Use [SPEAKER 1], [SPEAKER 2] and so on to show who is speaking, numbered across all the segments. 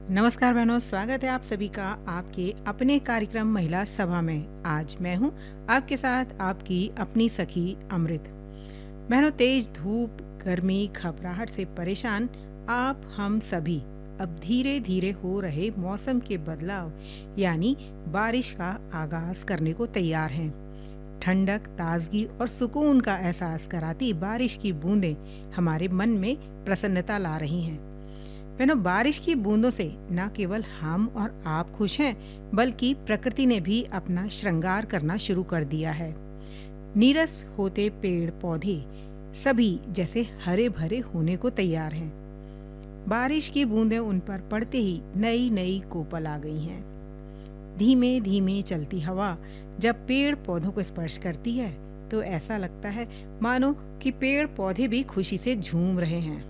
[SPEAKER 1] नमस्कार बहनों, स्वागत है आप सभी का आपके अपने कार्यक्रम महिला सभा में। आज मैं हूं आपके साथ आपकी अपनी सखी अमृत। बहनों, तेज धूप, गर्मी, घबराहट से परेशान आप हम सभी अब धीरे धीरे हो रहे मौसम के बदलाव यानी बारिश का आगाज करने को तैयार हैं। ठंडक, ताजगी और सुकून का एहसास कराती बारिश की बूंदें हमारे मन में प्रसन्नता ला रही हैं। बहनों, बारिश की बूंदों से न केवल हम और आप खुश हैं, बल्कि प्रकृति ने भी अपना श्रृंगार करना शुरू कर दिया है। नीरस होते पेड़ पौधे सभी जैसे हरे भरे होने को तैयार हैं। बारिश की बूंदें उन पर पड़ते ही नई नई कोपल आ गई हैं। धीमे धीमे चलती हवा जब पेड़ पौधों को स्पर्श करती है तो ऐसा लगता है मानो कि पेड़ पौधे भी खुशी से झूम रहे हैं।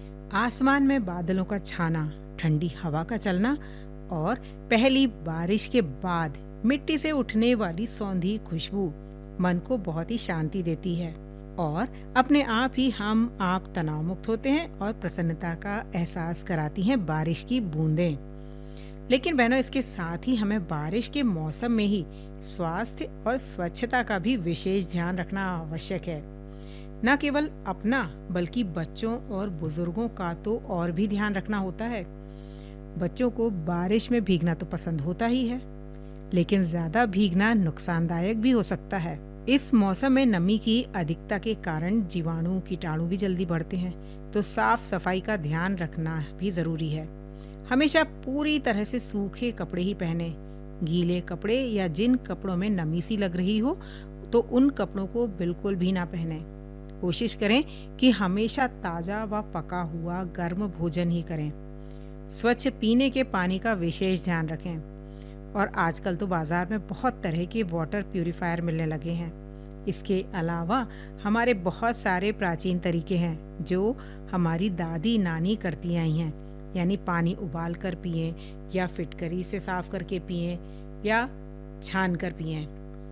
[SPEAKER 1] आसमान में बादलों का छाना, ठंडी हवा का चलना और पहली बारिश के बाद मिट्टी से उठने वाली सौंधी खुशबू मन को बहुत ही शांति देती है और अपने आप ही हम आप तनाव मुक्त होते हैं और प्रसन्नता का एहसास कराती हैं बारिश की बूंदें। लेकिन बहनों, इसके साथ ही हमें बारिश के मौसम में ही स्वास्थ्य और स्वच्छता का भी विशेष ध्यान रखना आवश्यक है। न केवल अपना बल्कि बच्चों और बुजुर्गों का तो और भी ध्यान रखना होता है। बच्चों को बारिश में भीगना तो पसंद होता ही है, लेकिन ज्यादा भीगना नुकसानदायक भी हो सकता है। इस मौसम में नमी की अधिकता के कारण जीवाणु कीटाणु भी जल्दी बढ़ते हैं, तो साफ सफाई का ध्यान रखना भी जरूरी है। हमेशा पूरी तरह से सूखे कपड़े ही पहने। गीले कपड़े या जिन कपड़ों में नमी सी लग रही हो तो उन कपड़ों को बिल्कुल भी ना पहने। कोशिश करें कि हमेशा ताजा व पका हुआ गर्म भोजन ही करें। स्वच्छ पीने के पानी का विशेष ध्यान रखें और आजकल तो बाजार में बहुत तरह के वाटर प्यूरिफायर मिलने लगे हैं। इसके अलावा हमारे बहुत सारे प्राचीन तरीके हैं जो हमारी दादी नानी करती आई हैं, यानी पानी उबाल कर पिएं या फिटकरी से साफ करके पिएं या छान कर पिएं।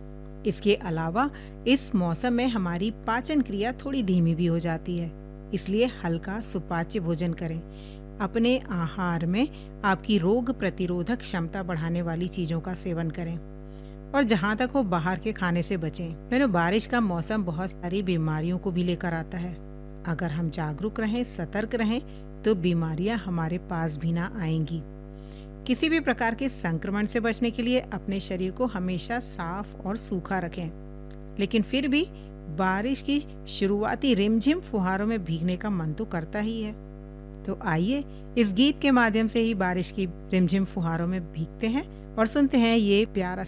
[SPEAKER 1] इसके अलावा इस मौसम में हमारी पाचन क्रिया थोड़ी धीमी भी हो जाती है, इसलिए हल्का सुपाच्य भोजन करें। अपने आहार में आपकी रोग प्रतिरोधक क्षमता बढ़ाने वाली चीजों का सेवन करें और जहां तक हो बाहर के खाने से बचें। मैंने बारिश का मौसम बहुत सारी बीमारियों को भी लेकर आता है। अगर हम जागरूक रहें, सतर्क रहें, तो बीमारियां हमारे पास भी ना आएंगी। किसी भी प्रकार के संक्रमण से बचने के लिए अपने शरीर को हमेशा साफ और सूखा रखें, लेकिन फिर भी बारिश की शुरुआती रिमझिम फुहारों में भीगने का मन तो करता ही है। तो आइए इस गीत के माध्यम से ही बारिश की रिमझिम फुहारों में भीगते हैं और सुनते हैं ये प्यारा